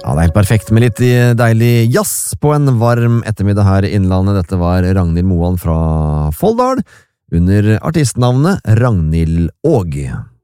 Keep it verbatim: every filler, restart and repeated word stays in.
Ja, det er helt perfekt med litt deilig jazz på en varm ettermiddag her i Innlandet. Dette var Ragnhild Moan fra Folldal, under artistnavnet Ragnhild Aag.